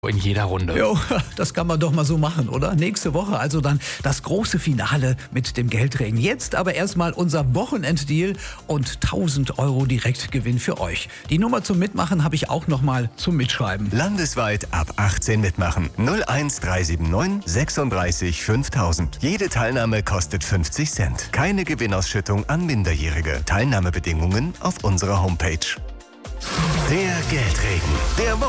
in jeder Runde. Jo, das kann man doch mal so machen, oder? Nächste Woche also dann das große Finale mit dem Geldring. Jetzt aber erstmal unser Wochenenddeal und 1.000 € Direktgewinn für euch. Die Nummer zum Mitmachen habe ich auch noch mal zum Mitschreiben. Landesweit ab 18 mitmachen. 01379 36 5000. Jede Teilnahme kostet 50 Cent. Keine Gewinnausschüttung an Minderjährige. Teilnahmebedingungen auf unserer Homepage. Der Geldregen. Der